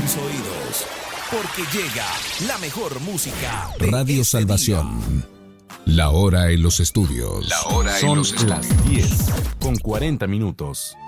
tus oídos, porque llega la mejor música de Radio este Salvación. día. La hora en los estudios. Son las 10:40.